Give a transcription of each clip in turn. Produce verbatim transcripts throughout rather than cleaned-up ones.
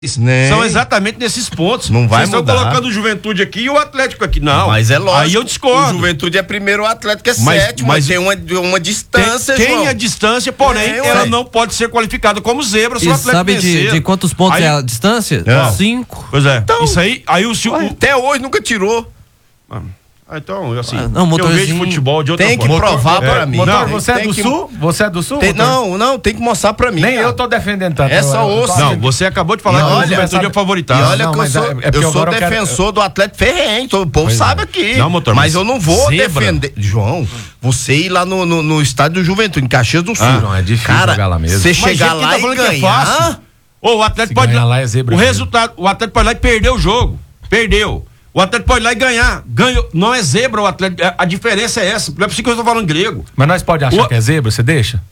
Né? São exatamente nesses pontos. Não vai Vocês mudar. estão colocando o Juventude aqui e o Atlético aqui. Não. Mas é lógico. Aí eu discordo. O Juventude é primeiro, o Atlético é mas, sétimo. Mas tem uma, uma distância, tem, João. tem a distância, porém, é, ela não pode ser qualificada como zebra se e o Atlético sabe vencer. de, de quantos pontos aí, é a distância? É. Cinco. Pois é. Então, isso aí, aí o, o até hoje nunca tirou. Ah, então, assim, Ah, não, eu vejo futebol de outra tem que forma. provar Motor, pra é, mim. Motor, não, você é tem do que- Sul? Você é do Sul? Tem- Motor? não, não, tem que mostrar pra mim. Nem cara. eu tô defendendo tanto. É só Eu- eu tô osso. Não, achando- você acabou de falar E que o olha, Juventude sabe- é favoritado. E olha Não, que eu mas sou, é- é porque eu sou agora eu quero- defensor do Atlético ferrenho, todo o povo Pois sabe é. aqui. Não, Motor, mas mas eu não vou zebra. defender. João, você ir lá no, no, no estádio do Juventude, em Caxias do Sul. Ah, não, é difícil cara, jogar lá mesmo. Você Mas chegar gente que lá tá e falando que é ganhar... fácil. Ô, o Atlético Se pode ganhar lá é zebra o mesmo. resultado, o Atlético pode ir lá e perder o jogo. Perdeu. O Atlético pode ir lá e ganhar. Ganhou. Não é zebra o Atlético. A, a diferença é essa. Não é por isso que eu estou falando grego. Mas nós pode achar O- que é zebra, você deixa?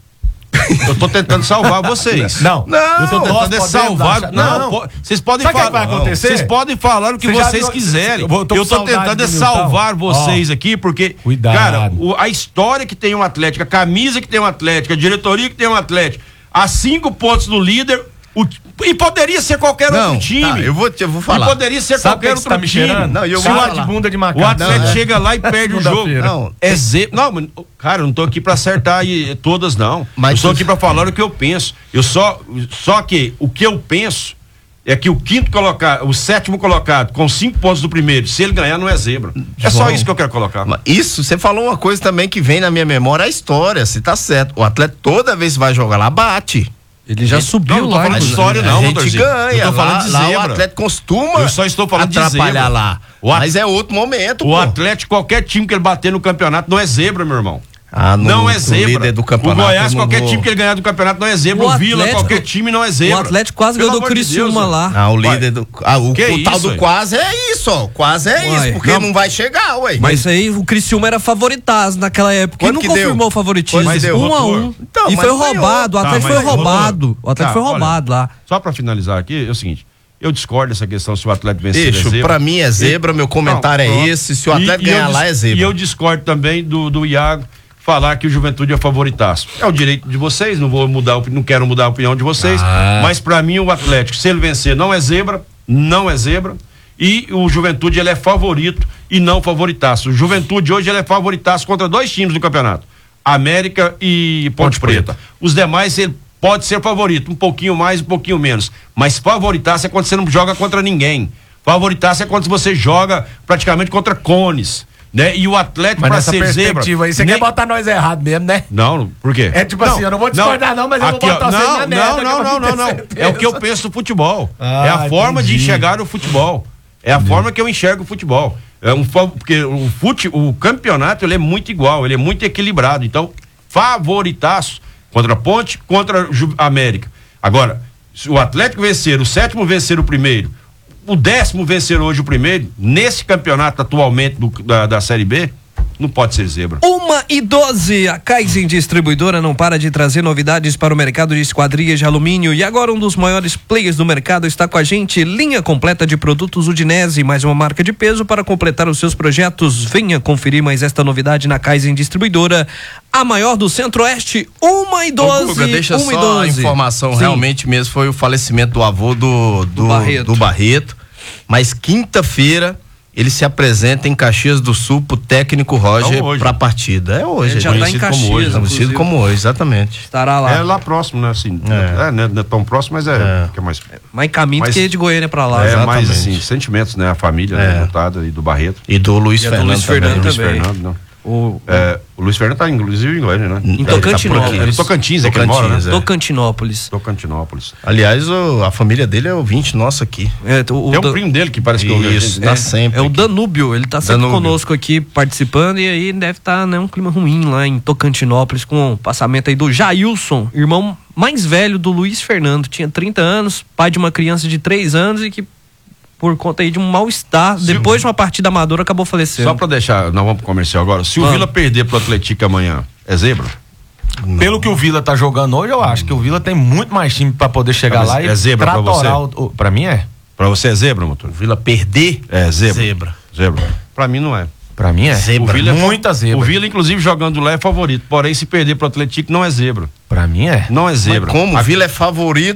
Eu tô tentando salvar vocês. Não. Não, eu tô Tô tentando tentando é salvar. Não, po- vocês podem Sabe o que falar. vai acontecer? Vocês podem falar o que Você já vocês viu- quiserem. eu vou- tô Eu com tô saudade tentando é do Milton. salvar vocês Ó, aqui, porque, cuidado. cara, o- a história que tem um Atlético, a camisa que tem um Atlético, a diretoria que tem um Atlético, a cinco pontos do líder, o- e poderia ser qualquer Não, outro time. tá, eu vou, te- eu vou E falar. poderia ser Sabe qualquer quem que outro tá me time. cheirando? Não, eu Se vou o falar. At- bunda de macaco. O Atlético Não, é. chega lá e perde o jogo. Segunda-feira. Não, É zebra. Não, mas, cara, eu não tô aqui pra acertar aí todas, não. Mas eu estou tu- aqui pra falar o que eu penso. Eu só, só que o que eu penso é que o quinto colocado, o sétimo colocado, com cinco pontos do primeiro, se ele ganhar, não é zebra. É só João, isso que eu quero colocar. Mas isso, você falou uma coisa também que vem na minha memória, a história, se tá certo. O Atlético toda vez que vai jogar lá, bate. Ele já subiu não, não tô lá. falando de inclusive. história, não, a gente doutorzinho. ganha. Eu tô falando lá, de lá zebra. o Atlético costuma Eu só estou falando de atrapalhar zebra. lá. O At- Mas é outro momento, O pô. Atlético, qualquer time que ele bater no campeonato, não é zebra, meu irmão. Ah, no- não é no zebra. líder do campeonato, o Goiás, eu não qualquer vou- time que ele ganhar do campeonato não é zebra. O, O Vila, Atlético- qualquer time não é zebra. O Atlético quase Pelo ganhou do amor de Deus, Criciúma velho. lá. Ah, o Ué. líder do. Ah, o, Que o tal isso, do ué? quase é isso, ó. Quase é Uai. isso, porque Não. não, vai chegar, ué. Mas isso aí, o Criciúma era favoritaço naquela época. Quanto E não que confirmou deu? o favoritismo. Quanto que deu, um a doutor? um. Então, e mas foi ganhou. roubado. O Tá, Atlético mas, foi roubado. doutor, O Atlético tá, foi olha, roubado lá. Só pra finalizar aqui, é o seguinte. Eu discordo dessa questão se o Atlético vencer é Bicho, zebra. pra mim é zebra, meu comentário Não, é pronto. esse. Se o Atlético E- e eu ganhar dis- lá, é zebra. E eu discordo também do, do Iago falar que o Juventude é favoritaço. É o direito de vocês, não vou mudar, a opini- não quero mudar a opinião de vocês, Ah. mas pra mim o Atlético, se ele vencer, não é zebra, não é zebra, e o Juventude ele é favorito e não favoritaço. O Juventude hoje ele é favoritaço contra dois times do campeonato, América e Ponte, Ponte Preta. Preta. Os demais ele pode ser favorito, um pouquinho mais, um pouquinho menos, mas favoritaço é quando você não joga contra ninguém. Favoritaço é quando você joga praticamente contra cones, né? E o Atlético Mas pra nessa ser zebra. perspectiva aí, você nem- quer botar nós errado mesmo, né? Não, por quê? É tipo assim, eu não vou discordar não, mas eu vou Aqui, ó, botar você não, na merda, Não, que não, eu não, vou não, ter não. certeza. É o que eu penso do futebol. Ah, é a forma de entendi. enxergar o futebol. É a forma que eu enxergo o futebol. É um fa- porque o fute, o campeonato ele é muito igual, ele é muito equilibrado. Então, favoritaço contra a Ponte, contra a Ju- América. Agora, se o Atlético vencer, o sétimo vencer o primeiro, o décimo vencer hoje o primeiro, nesse campeonato atualmente do- da, da Série B, não pode ser zebra. Uma e doze, a Kaizen Distribuidora não para de trazer novidades para o mercado de esquadrias de alumínio e agora um dos maiores players do mercado está com a gente, linha completa de produtos Udinese, mais uma marca de peso para completar os seus projetos. Venha conferir mais esta novidade na Kaizen Distribuidora, a maior do Centro-Oeste, uma e Ô, doze. Guga, deixa uma e só a doze. informação, Sim. realmente mesmo foi o falecimento do avô do, do, Do Barreto. do Barreto, mas quinta-feira ele se apresenta em Caxias do Sul pro técnico Roger Então, hoje. pra partida. É hoje, Ele já é tá em conhecido Caxias, como hoje, conhecido inclusive. como hoje, exatamente. Estará lá. É lá próximo, né? Assim, É. é, né? Não é tão próximo, mas é, É. que é mais. Mais caminho Mas- que de Goiânia para lá. é exatamente. mais assim, sentimentos, né? A família, É. né? Lutada e do Barreto. E do Luiz E a do Fernando Luiz também. Fernando Luiz também. Fernando, não. O, É, o Luiz Fernando tá inclusive em Goiânia, né? Em Tá- tá por Tocantinópolis. aqui. É, Tocantins, é que ele mora, Tocantins, né? é. Tocantinópolis. Tocantinópolis. Aliás, o- a família dele é ouvinte nosso aqui. É, o, o Tem um Dan- primo dele que parece que eu vi. Isso, gente. tá sempre É o aqui. Danúbio, ele tá sempre Danúbio. conosco aqui participando e aí deve estar, né, um clima ruim lá em Tocantinópolis com o passamento aí do Jailson, irmão mais velho do Luiz Fernando, tinha trinta anos, pai de uma criança de três anos e que por conta aí de um mal-estar, depois de uma partida amadora acabou falecendo. Só pra deixar, nós vamos pro comercial agora. Se o Vamos. Vila perder pro Atlético amanhã, é zebra? Pelo que o Vila tá jogando hoje, eu acho que o Vila tem muito mais time pra poder chegar Mas lá é e zebra pra tratorar você? o, o- pra mim é. Pra você é zebra, motor? O Vila perder? É zebra. Zebra. Zebra. Pra mim não é. Pra mim é. Zebra. O Vila é fa- Muita zebra. O Vila, inclusive, jogando lá é favorito. Porém, se perder pro Atlético, não é zebra. Pra mim é. Não é zebra. Mas como? O A- Vila é favorito.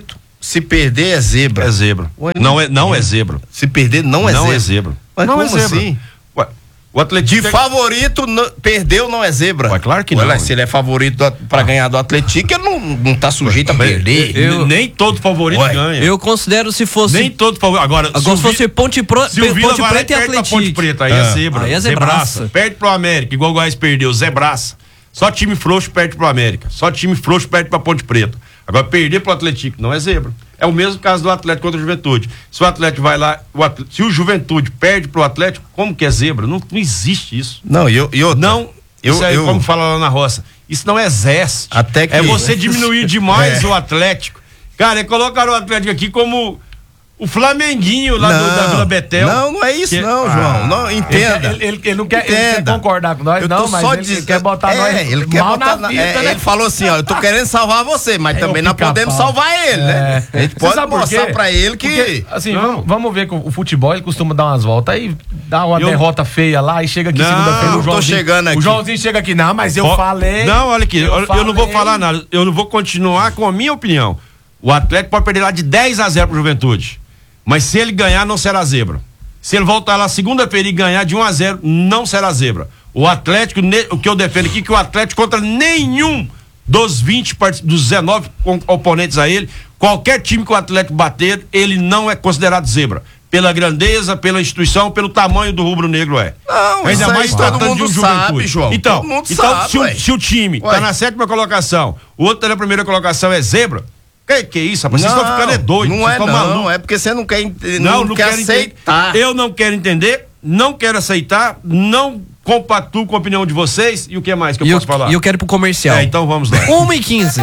Se perder é zebra. É zebra. Ué, não é, não é zebra. Se perder não é não zebra. Não é zebra. Mas não como é zebra. assim? Ué, o Atlético de tem... favorito, não, perdeu não é zebra. Ué, claro que Ué, não. Se ele é favorito do, pra ah. ganhar do Atlético, ele não, não tá sujeito Ué, a perder. Eu, nem todo favorito Ué. ganha. Eu considero se fosse... Nem todo favorito. Agora, Agora se, se fosse Ponte, Pro... se o Ponte Preta e Atlético. Ponte Preta, aí ah. é zebra. Aí é zebraça. Perde pro América, igual o Goiás perdeu, zebraça. Só time frouxo perde pro América. Só time frouxo perde pra Ponte Preta. Agora, perder pro Atlético não é zebra. É o mesmo caso do Atlético contra o Juventude. Se o Atlético vai lá, o Atlético, se o Juventude perde pro Atlético, como que é zebra? Não, não existe isso. Não, e eu, eu não. Eu, isso aí, eu, como fala lá na roça, isso não exerce. Até que... É você diminuir demais é. o Atlético. Cara, é colocar o Atlético aqui como o Flamenguinho lá não, do, da Vila Betel. Não, não é isso, que... não, João. Ah, não, entenda. Ele, ele, ele não quer, ele quer concordar com nós, eu não, mas ele, diz... ele quer botar é, nós ele quer mal botar na vida, é, né? Ele falou assim, ó, eu tô querendo salvar você, mas é, também nós podemos salvar ele, é. né? A gente pode mostrar pra ele que... Porque, assim, vamos, vamos ver que o futebol, ele costuma dar umas voltas aí, dá uma eu... derrota feia lá e chega aqui segunda-feira, o Joãozinho, chegando aqui. o Joãozinho chega aqui, não, mas eu Pô, falei... Não, olha aqui, eu, eu não vou falar nada, eu não vou continuar com a minha opinião. O Atlético pode perder lá de dez a zero pro Juventude. Mas se ele ganhar, não será zebra. Se ele voltar lá segunda-feira e ganhar de um a zero, não será zebra. O Atlético, o que eu defendo aqui, que o Atlético contra nenhum dos vinte, dos dezenove oponentes a ele, qualquer time que o Atlético bater, ele não é considerado zebra. Pela grandeza, pela instituição, pelo tamanho do rubro-negro é. Não, ainda mais todo tratando mundo de um sabe, Juventude. João. Então, todo mundo então sabe, se, o, se o time Ué. tá na sétima colocação, o outro tá na primeira colocação é zebra, Que que é isso, rapaz? Vocês estão ficando é doido. Não é não, maluco. é porque você não quer, não, não não quer quero aceitar. Entender. Eu não quero entender, não quero aceitar, não compactuo com a opinião de vocês. E o que mais que eu e posso eu, falar? E eu quero ir pro comercial. É, então vamos lá. uma e quinze.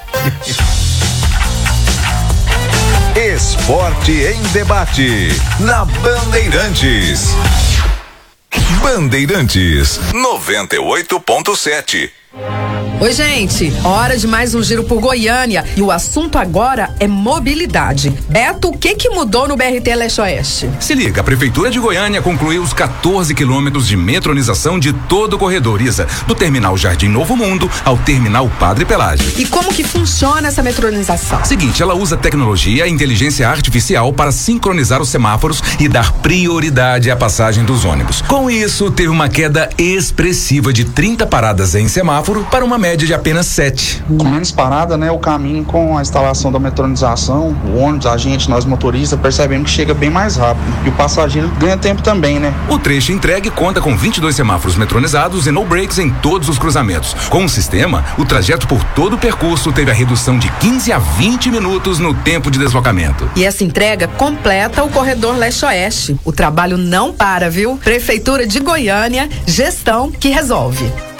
Esporte em debate na Bandeirantes. Bandeirantes noventa e oito ponto sete. Oi, gente, hora de mais um giro por Goiânia e o assunto agora é mobilidade. Beto, o que que mudou no B R T Leste-Oeste? Se liga, a Prefeitura de Goiânia concluiu os quatorze quilômetros de metronização de todo o corredor ISA, do terminal Jardim Novo Mundo ao terminal Padre Pelágio. E como que funciona essa metronização? Seguinte, ela usa tecnologia e inteligência artificial para sincronizar os semáforos e dar prioridade à passagem dos ônibus. Com isso, teve uma queda expressiva de trinta paradas em semáforo para uma média de apenas sete. Com menos parada, né, o caminho com a instalação da metronização, o ônibus, a gente, nós motoristas, percebemos que chega bem mais rápido. E o passageiro ganha tempo também, né? O trecho entregue conta com vinte e dois semáforos metronizados e no breaks em todos os cruzamentos. Com o sistema, o trajeto por todo o percurso teve a redução de quinze a vinte minutos no tempo de deslocamento. E essa entrega completa o corredor Leste-Oeste. O trabalho não para, viu? Prefeitura de Goiânia, gestão que resolve.